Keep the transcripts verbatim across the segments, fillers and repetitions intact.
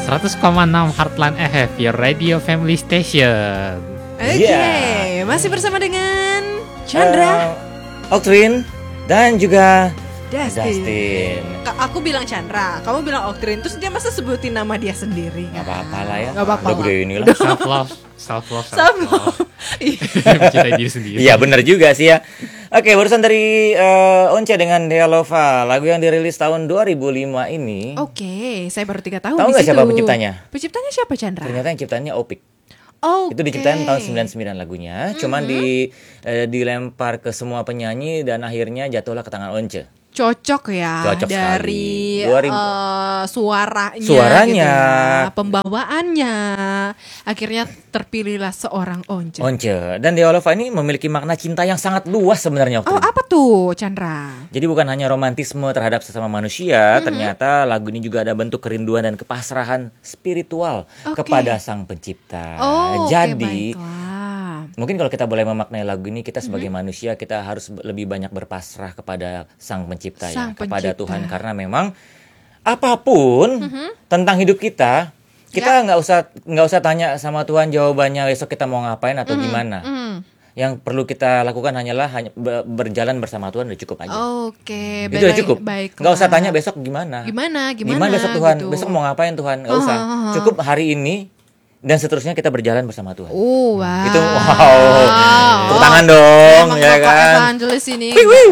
seratus koma enam Heartland F M, your radio family station. Oke, okay. yeah. Masih bersama dengan Chandra, uh, Oktrin, dan juga Dustin. Dustin. Aku bilang Chandra, kamu bilang Oktrin, terus dia masa sebutin nama dia sendiri? Gak apa-apa lah ya. Gak apa-apa. Udah gede ini lah. Self love, self love, self love. Mencintai diri sendiri. Iya benar juga sih ya. Oke, barusan dari uh, Once dengan Dea Lova, lagu yang dirilis tahun dua ribu lima ini. Oke, saya baru tiga tahun. Tahu nggak siapa penciptanya? Penciptanya siapa, Chandra? Ternyata yang ciptanya Opik. Oh, itu diciptain tahun sembilan puluh sembilan lagunya, mm-hmm. cuman di eh, dilempar ke semua penyanyi dan akhirnya jatuhlah ke tangan Once. Cocok ya. Cocok dari dua ribu uh, suaranya, suaranya, gitu ya, pembawaannya, akhirnya terpilihlah seorang Once. Once dan Dea Lova ini memiliki makna cinta yang sangat luas sebenarnya. Oh, apa tuh, Chandra? Jadi bukan hanya romantisme terhadap sesama manusia, mm-hmm. ternyata lagu ini juga ada bentuk kerinduan dan kepasrahan spiritual okay. kepada Sang Pencipta. Oh, Jadi okay, mungkin kalau kita boleh memaknai lagu ini, kita sebagai mm-hmm. manusia kita harus lebih banyak berpasrah kepada Sang Pencipta, Sang ya, Pencipta. kepada Tuhan, karena memang apapun mm-hmm. tentang hidup kita, kita nggak ya. usah nggak usah tanya sama Tuhan jawabannya besok kita mau ngapain atau mm-hmm. gimana. Mm-hmm. Yang perlu kita lakukan hanyalah hanya berjalan bersama Tuhan, udah cukup aja. Oke, itu udah cukup. Nggak usah tanya besok gimana. Gimana, gimana, gimana besok Tuhan, gitu. besok mau ngapain Tuhan, nggak usah. Uh-huh. Cukup hari ini. Dan seterusnya kita berjalan bersama Tuhan. Oh, wow. Itu wow. Tepuk tangan dong, memang ya kan. Evangelis ini.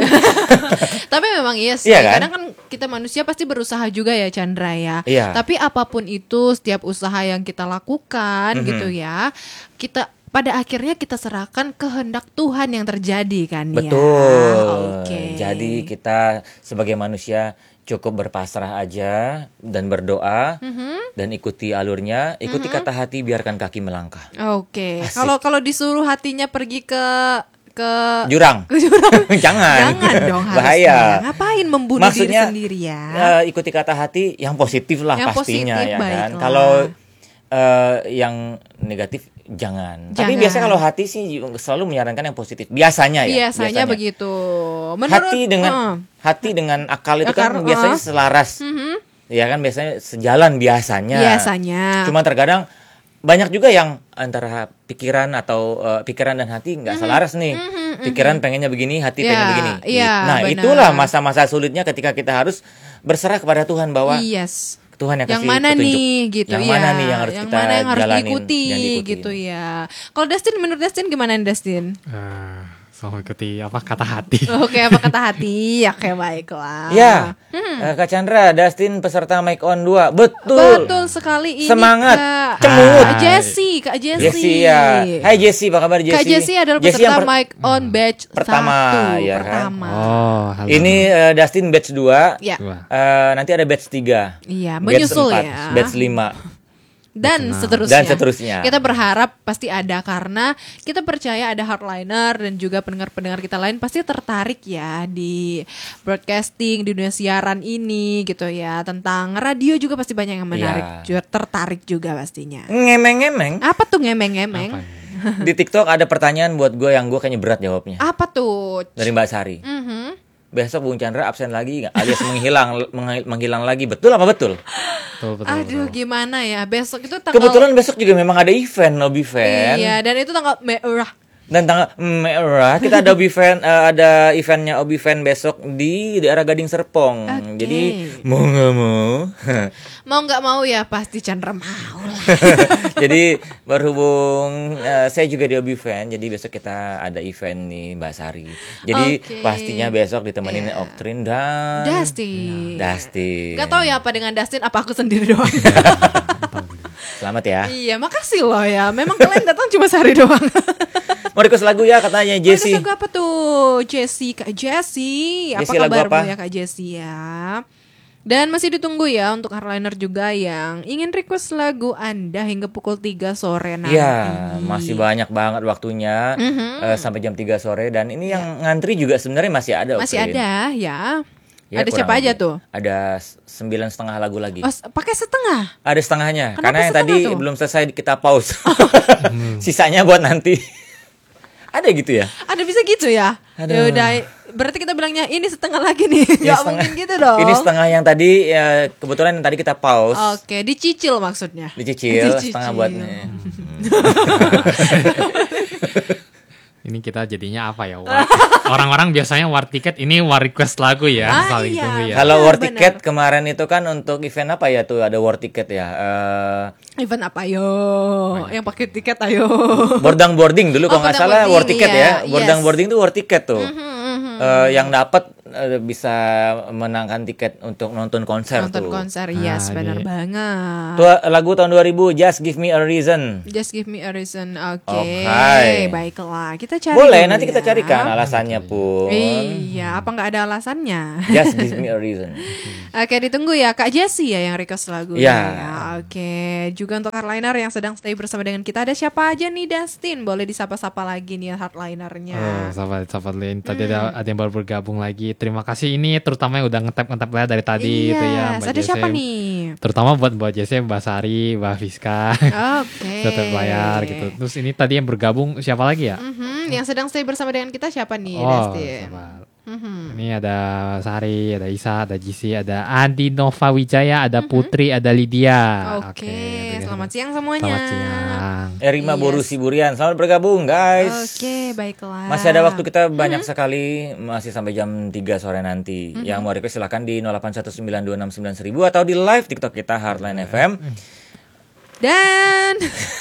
Tapi memang iya sih. Iya kan? Kadang kan kita manusia pasti berusaha juga ya, Chandra ya. Iya. Tapi apapun itu, setiap usaha yang kita lakukan mm-hmm. gitu ya, kita pada akhirnya kita serahkan kehendak Tuhan yang terjadi kan. Betul. Ya. Oke. Okay. Jadi kita sebagai manusia cukup berpasrah aja dan berdoa mm-hmm. dan ikuti alurnya, ikuti mm-hmm. kata hati, biarkan kaki melangkah. Oke. Okay. Kalau kalau disuruh hatinya pergi ke ke jurang, ke jurang. jangan, jangan dong, bahaya. Ngapain membunuh Maksudnya, diri sendiri ya? Uh, ikuti kata hati yang positif lah yang pastinya positif, ya kan. Lah. Kalau uh, yang negatif jangan. jangan. Tapi biasanya kalau hati sih selalu menyarankan yang positif. Biasanya ya. Biasanya, biasanya. begitu. Menurut, hati dengan uh, hati dengan akal itu akar, kan biasanya uh, selaras. Uh-huh. Ya kan biasanya sejalan biasanya. Biasanya. Cuma terkadang banyak juga yang antara pikiran atau uh, pikiran dan hati nggak uh-huh. selaras nih. Uh-huh. Pikiran pengennya begini, hati yeah, pengen begini. Yeah, nah, benar. Itulah masa-masa sulitnya ketika kita harus berserah kepada Tuhan bahwa yes. Tuhan yang, yang kasih mana petunjuk. nih gitu yang ya. mana nih yang harus yang kita mana yang harus jalanin, diikuti, diikuti gitu ya. Kalau Dustin, menurut Dustin gimana nih Dustin? Uh, selalu ikuti apa kata hati. Oke, apa kata hati? Ya kayak baiklah. Ya, hmm. uh, Kak Chandra, Dustin peserta Mic On dua, betul. Betul sekali ini. Semangat, Kak. cemut. Kak Jessie, Kak Jessie. Jessie ya. Hai Jessie, apa kabar Jessie? Kak Jessie adalah peserta per- Mic On batch pertama, satu, ya pertama. Kan? Oh, halo. Ini uh, Dustin batch dua. Ya. Uh, nanti ada batch tiga. Iya, menyusul batch ya. empat, batch lima. Dan Benar. seterusnya. Dan seterusnya. Kita berharap pasti ada, karena kita percaya ada hardliner dan juga pendengar-pendengar kita lain pasti tertarik ya di broadcasting, di dunia siaran ini gitu ya. Tentang radio juga pasti banyak yang menarik, ya. Tertarik juga pastinya. Ngemeng-ngemeng. Apa tuh ngemeng-ngemeng? Di TikTok ada pertanyaan buat gue yang gue kayaknya berat jawabnya. Apa tuh? Dari Mbak Sari. Mm-hmm. Besok Bung Chandra absen lagi nggak? Alias menghilang, menghilang lagi. Betul apa betul? Betul, betul, Aduh, betul. gimana ya? Besok itu tanggal. Kebetulan besok juga memang ada event, Obi Fan. Iya, dan itu tanggal merah. Dan tanggal merah kita ada Obi Fan, uh, ada eventnya Obi Fan besok di daerah Gading Serpong. Okay. Jadi mau nggak mau? Mau nggak mau ya pasti Chandra mau lah. Jadi berhubung uh, saya juga di Obi Fan, jadi besok kita ada event nih Mbak Sari. Jadi okay. pastinya besok ditemenin yeah. Oktrin dan Dustin. Dustin. Gak tau ya apa dengan Dustin, apa aku sendiri doang. Selamat ya. Iya, makasih loh ya. Memang kalian datang cuma sehari doang. Mau request lagu ya katanya Jessie. Mau request lagu apa tuh? Jessie, Kak Jessie. Apa Jessie, kabarmu ya Kak Jessie ya? Dan masih ditunggu ya untuk hardliner juga yang ingin request lagu Anda hingga pukul tiga sore nanti. Iya, masih banyak banget waktunya mm-hmm. uh, sampai jam tiga sore. Dan ini yang yeah. ngantri juga sebenarnya masih ada. Masih Oktrin. ada ya. Ya, ada siapa aja lebih. tuh? Ada sembilan setengah lagu lagi. Oh, pakai setengah? Ada setengahnya. Kenapa karena yang tadi tuh? belum selesai kita pause. Sisanya buat nanti. Ada gitu ya? Ada bisa gitu ya? Aduh. Ya udah, berarti kita bilangnya ini setengah lagi nih. Ini Gak setengah- mungkin gitu dong. Ini setengah yang tadi ya, kebetulan yang tadi kita pause. Oke, dicicil maksudnya. Dicicil, Dicicil. setengah buat Ini kita jadinya apa ya? War- Orang-orang biasanya war tiket, ini war request lagu ya. Ah, Saling iya. tunggu ya. Kalau Benar, war benar. ticket kemarin itu kan untuk event apa ya tuh, ada war ticket ya. Eh, Event apa yo? Yang pakai tiket ayo. boarding boarding dulu Oh, kalau nggak boarding salah war boarding, ticket iya. ya. Boarding Yes. boarding itu war ticket tuh. Eh, yang dapat eh, bisa menangkan tiket untuk nonton konser Nonton tuh. konser, yes, Nah, benar ini- banget. Tuh lagu tahun dua ribu, Just Give Me a Reason. Just give me a reason. Oke. Okay. Baiklah, kita cari. Boleh, dulu nanti kita ya. carikan alasannya pun. Iya, apa nggak ada alasannya? Just Give Me a Reason. Oke, ditunggu ya Kak Jessie ya yang request lagu. Iya. Oke, juga untuk hardliner yang sedang stay bersama dengan kita, ada siapa aja nih Dustin? Boleh disapa-sapa lagi nih hardlinernya. Oh, sahabat sahabat lain tadi ada, ada yang baru bergabung lagi. Terima kasih ini terutama yang udah ngetap ngetap lah dari tadi Yes, itu ya. Mbak ada siapa Jesem. nih? Terutama buat Mbak Jesse, Mbak Sari, Mbak Fiska. Oke. Tetap layar gitu. Terus ini tadi yang bergabung siapa lagi ya? Mhm, yang sedang stay bersama dengan kita siapa nih, Oh, Dustin? sabar. Mhm. Ini ada Sari, ada Isa, ada Jisi, ada Andi Nova Wijaya, ada Putri, ada Lydia. Oke, itu dia. selamat siang semuanya. Selamat siang. Erima Yes. Borusi Burian, selamat bergabung guys. Oke, baiklah. Masih ada waktu kita banyak sekali, masih sampai jam tiga sore nanti. Yang mau request silahkan di nol delapan satu sembilan dua enam sembilan seribu atau di live TikTok kita Hardline F M. Dan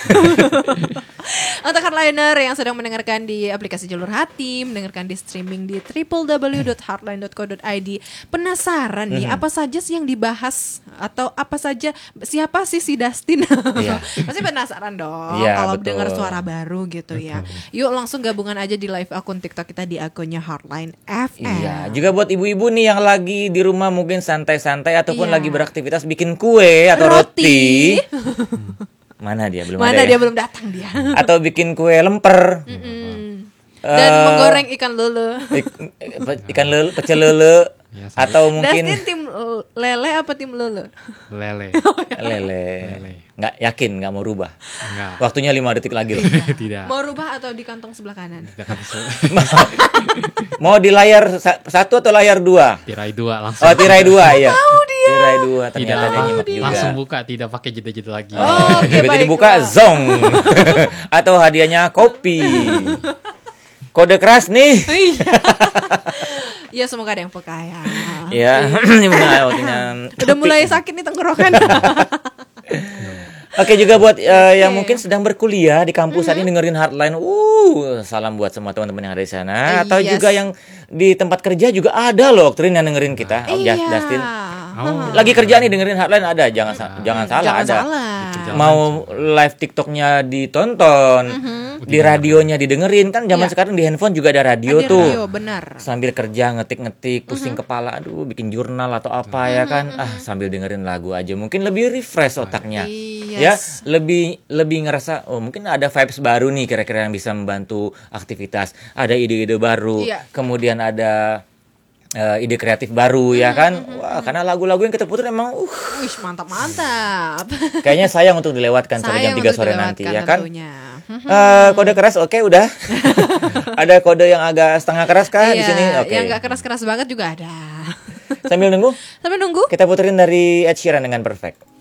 untuk hardliner yang sedang mendengarkan di aplikasi Jalur Hati, mendengarkan di streaming di w w w dot hardline dot co dot i d, penasaran nih apa saja sih yang dibahas atau apa saja siapa sih si Dustin? Iya. Pasti penasaran dong Iya, kalau betul. dengar suara baru gitu ya. Yuk langsung gabungan aja di live akun TikTok kita di akunnya Hardline F M. Iya, juga buat ibu-ibu nih yang lagi di rumah mungkin santai-santai ataupun Iya. lagi beraktivitas bikin kue atau roti. Roti. Mana dia belum Mana ada dia ya? belum datang dia. Atau bikin kue lemper. Mm. Eh, Dan menggoreng ikan lele. Ik- ikan lele, pecel lele, Ya, sama. atau mungkin Dustin tim uh, lele apa tim lele? Lele. lele. Lele. Nggak yakin, nggak mau rubah. Enggak. Waktunya lima detik lagi loh. Tidak. Mau rubah atau di kantong sebelah kanan? Tidak akan bisa. Mau di layar sa- satu atau layar dua? Tirai dua langsung. Oh, tirai dua ya. Tahu dia. Tirai dua Tidak ternyata dia apa. nyimak juga. Langsung buka, tidak pakai jeda-jeda lagi. Oh, oke, Begitu baiklah. dibuka zong. Atau hadiahnya kopi. Kode keras nih. Iya. Ya semoga ada yang peka ya. Ya, ini benar waktunya. Udah mulai sakit nih tenggorokan. Oke, juga buat eh, yang mungkin sedang berkuliah di kampus saat ini dengerin Hardline. Uh, salam buat semua teman-teman yang ada di sana. Atau Yes. juga yang di tempat kerja juga ada loh, Trin, yang dengerin kita. Oh, Iya. Just- Justin. Oh. Lagi kerja nih dengerin Hardline ada, jangan sa- jangan salah Jangan ada. salah. Mau live TikToknya ditonton, di radionya didengerin kan zaman Iya. sekarang di handphone juga ada radio Ada tuh. radio, benar. Sambil kerja ngetik-ngetik, pusing kepala, aduh bikin jurnal atau apa ya kan. Ah, sambil dengerin lagu aja mungkin lebih refresh otaknya. Yes. Ya, lebih lebih ngerasa oh mungkin ada vibes baru nih kira-kira yang bisa membantu aktivitas. Ada ide-ide baru, Iya. kemudian ada eh, ide kreatif baru ya kan. Wah, karena lagu-lagu yang kita putar emang uh Wih, mantap-mantap. kayaknya sayang untuk dilewatkan sampai jam Sayang tiga untuk sore nanti dilewatkan ya kan. tentunya. Eh, kode keras oke udah. Ada kode yang agak setengah keras kah di Iya, sini? Oke. yang gak keras-keras banget juga ada. Sambil nunggu, Sampai nunggu. kita puterin dari Ed Sheeran dengan Perfect.